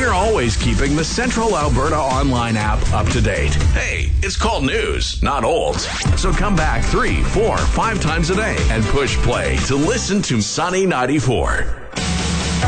we're always keeping the Central Alberta online app up to date. Hey, it's called news, not old. So come back 3, 4, 5 times a day and push play to listen to Sunny 94.